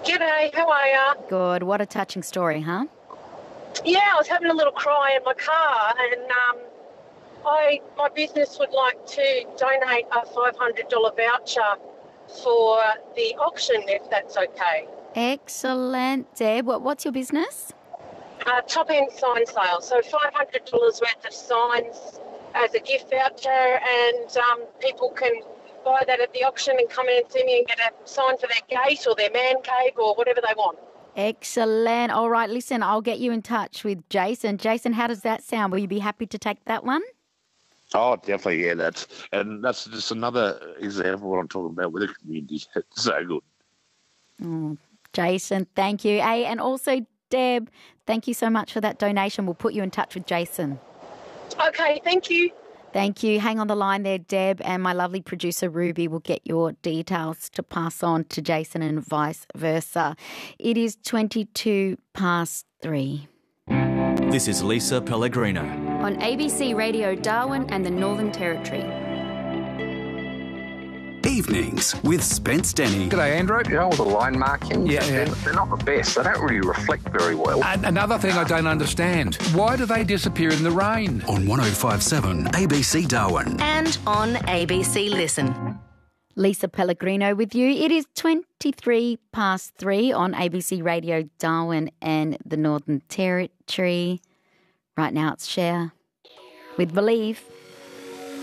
G'day, how are ya? Good. What a touching story, huh? Yeah, I was having a little cry in my car, and my business would like to donate a $500 voucher for the auction, if that's okay. Excellent. Deb, what's your business? Top-end sign sale, so $500 worth of signs as a gift voucher, and people can buy that at the auction and come in and see me and get a sign for their gate or their man cave or whatever they want. Excellent. All right, listen, I'll get you in touch with Jason. Jason, how does that sound? Will you be happy to take that one? Oh, definitely, yeah. That's just another example of what I'm talking about with the community. It's so good. Jason, thank you. Hey, and also, Deb, thank you so much for that donation. We'll put you in touch with Jason. Okay, thank you. Thank you. Hang on the line there, Deb, and my lovely producer Ruby will get your details to pass on to Jason and vice versa. It is 3:22. This is Lisa Pellegrino on ABC Radio Darwin and the Northern Territory. Evenings with Spence Denny. G'day, Andrew. You know, all the line markings, Yeah. they're not the best. They don't really reflect very well. Another thing I don't understand. Why do they disappear in the rain? On 105.7 ABC Darwin. And on ABC Listen. Lisa Pellegrino with you. It is 3:23 on ABC Radio Darwin and the Northern Territory. Right now it's Cher with Believe.